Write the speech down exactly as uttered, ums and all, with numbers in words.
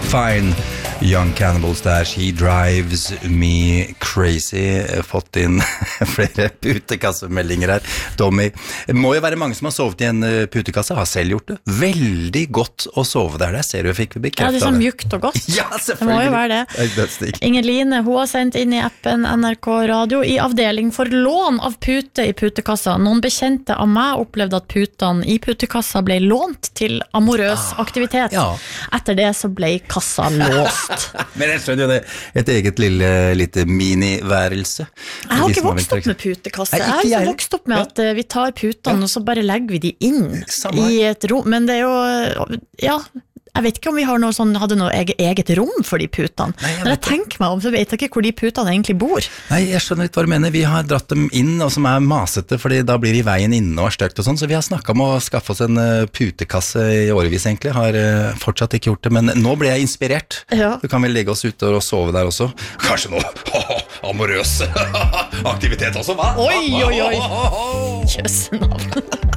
Fine. Young Cannibals der, She Drives Me Crazy. Fått inn flere putekassemeldinger her. Tommy, det må jo være mange som har sovet i en putekasse, har selv gjort det. Veldig godt å sove der, der ser du jeg fikk bekreftet. Ja, det er så mjukt og godt. Ja, selvfølgelig. Det må jo være det. Ingeline, hun har sendt inn i appen N R K Radio i avdeling for lån av pute i putekassa. Noen bekjente av meg opplevde at putene i putekassa ble lånt til amorøs ah, aktivitet. Ja. Etter det så ble kassa låst. Men jeg skjønner jo det, et eget lille, lite miniværelse. Jeg har ikke vokst opp med putekasse. Jeg har ikke vokst opp med at vi tar putene, ja. Og så bare legger vi de inn Samme. I et rom. Men det er jo, ja, jeg vet ikke om vi har noe sånn, hadde noe eget, eget rom for de putene. Nei, jeg Når jeg tenker meg om, så vet jeg ikke hvor de putene egentlig bor. Nei, jeg skjønner litt hva du mener. Vi har dratt dem inn, og som er masete, fordi da blir de veien inne og støkt og sånn, så vi har snakket om å skaffe oss en uh, putekasse i årevis egentlig. Har uh, fortsatt ikke gjort det, men nå ble jeg inspirert. Ja. Så kan vi legge oss ute og sove der også. Kanskje noe amorøs aktivitet også, hva? Oi, oi, oi. Kjøssenavn.